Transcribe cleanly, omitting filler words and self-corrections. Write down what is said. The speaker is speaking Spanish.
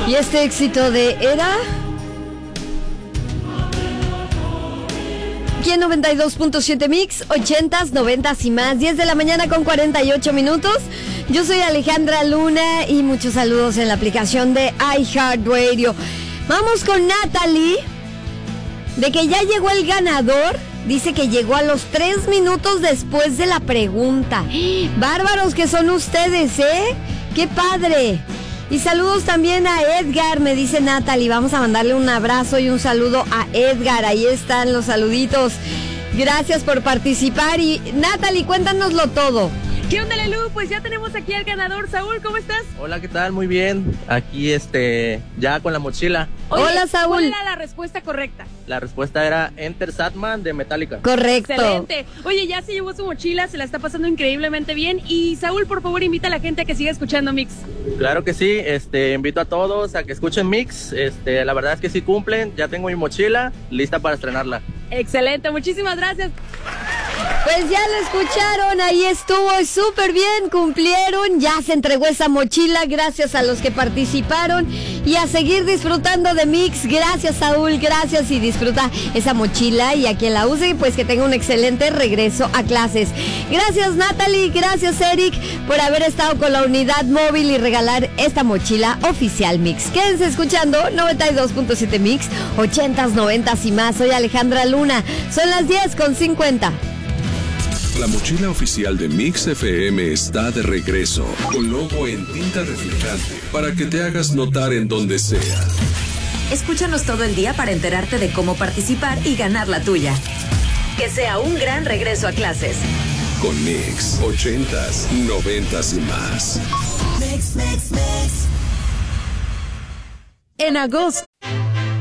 Y este éxito de Era... Aquí en 92.7 Mix, 80s, 90s y más, 10 de la mañana con 48 minutos. Yo soy Alejandra Luna y muchos saludos en la aplicación de iHeartRadio. Vamos con Natalie, de que ya llegó el ganador. Dice que llegó a los 3 minutos después de la pregunta. Bárbaros que son ustedes, ¿eh? ¡Qué padre! Y saludos también a Edgar, me dice Natalie. Vamos a mandarle un abrazo y un saludo a Edgar. Ahí están los saluditos. Gracias por participar. Y Natalie, cuéntanoslo todo. ¿Qué onda, Lelú? Pues ya tenemos aquí al ganador. Saúl, ¿cómo estás? Hola, ¿qué tal? Muy bien. Aquí, ya con la mochila. Oye, hola, Saúl. ¿Cuál era la respuesta correcta? La respuesta era Enter Sandman de Metallica. Correcto. Excelente. Oye, ya se llevó su mochila, se la está pasando increíblemente bien. Y Saúl, por favor, invita a la gente a que siga escuchando Mix. Claro que sí. Invito a todos a que escuchen Mix. La verdad es que sí cumplen. Ya tengo mi mochila lista para estrenarla. Excelente, muchísimas gracias. Pues ya lo escucharon, ahí estuvo súper bien, cumplieron, ya se entregó esa mochila, gracias a los que participaron y a seguir disfrutando de Mix. Gracias, Saúl, gracias, y disfruta esa mochila, y a quien la use, pues que tenga un excelente regreso a clases. Gracias, Natalie, gracias, Eric, por haber estado con la unidad móvil y regalar esta mochila oficial Mix. Quédense escuchando 92.7 Mix, 80s, 90s y más. Soy Alejandra Luna, son las 10:50. La mochila oficial de Mix FM está de regreso, con logo en tinta reflectante, para que te hagas notar en donde sea. Escúchanos todo el día para enterarte de cómo participar y ganar la tuya. Que sea un gran regreso a clases. Con Mix, 80s, 90s y más. En agosto.